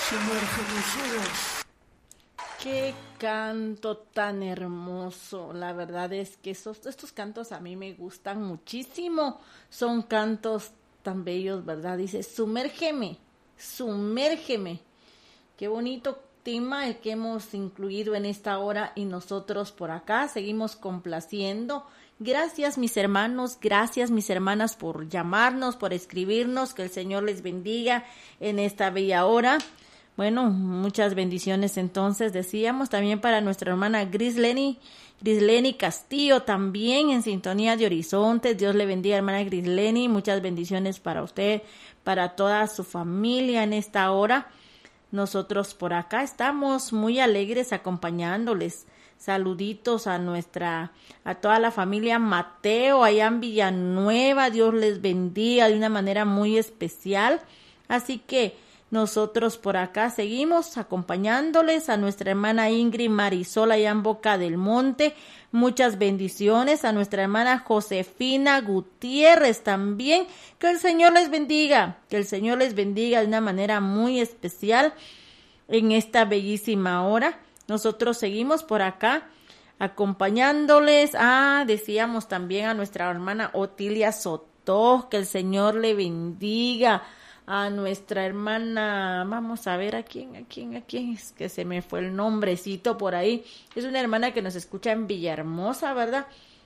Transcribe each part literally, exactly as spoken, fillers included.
Sumerge mis ojos. Qué canto tan hermoso. La verdad es que esos, estos cantos a mí me gustan muchísimo. Son cantos tan bellos, ¿verdad? Dice, sumérgeme, sumérgeme. Qué bonito tema el que hemos incluido en esta hora y nosotros por acá seguimos complaciendo. Gracias mis hermanos, gracias mis hermanas por llamarnos, por escribirnos. Que el Señor les bendiga en esta bella hora. Bueno, muchas bendiciones entonces, decíamos, también para nuestra hermana Grisleni, Grisleni Castillo, también en sintonía de Horizontes. Dios le bendiga, hermana Grisleni, muchas bendiciones para usted, para toda su familia en esta hora. Nosotros por acá estamos muy alegres acompañándoles. Saluditos a nuestra, a toda la familia Mateo, allá en Villanueva. Dios les bendiga de una manera muy especial. Así que nosotros por acá seguimos acompañándoles, a nuestra hermana Ingrid Marisol allá en Boca del Monte. Muchas bendiciones a nuestra hermana Josefina Gutiérrez también. Que el Señor les bendiga, que el Señor les bendiga de una manera muy especial en esta bellísima hora. Nosotros seguimos por acá acompañándoles. Ah, decíamos también a nuestra hermana Otilia Soto, que el Señor le bendiga. A nuestra hermana, vamos a ver a quién, a quién, a quién, es que se me fue el nombrecito por ahí. Es una hermana que nos escucha en Villahermosa, ¿verdad?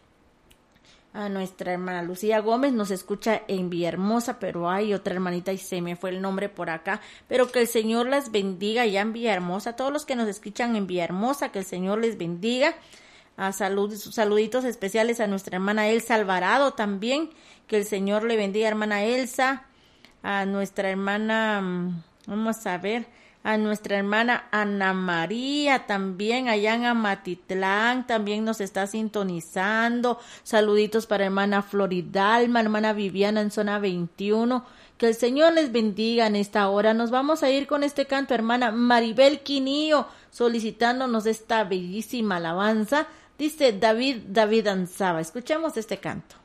A nuestra hermana Lucía Gómez nos escucha en Villahermosa, pero hay otra hermanita y se me fue el nombre por acá. Pero que el Señor las bendiga allá en Villahermosa. Todos los que nos escuchan en Villahermosa, que el Señor les bendiga. A salud, saluditos especiales a nuestra hermana Elsa Alvarado también. Que el Señor le bendiga, hermana Elsa. A nuestra hermana, vamos a ver, a nuestra hermana Ana María también, allá en Amatitlán, también nos está sintonizando. Saluditos para hermana Floridalma, hermana Viviana en zona veintiuno. Que el Señor les bendiga en esta hora. Nos vamos a ir con este canto, hermana Maribel Quinillo, solicitándonos esta bellísima alabanza. Dice David, David danzaba. Escuchemos este canto.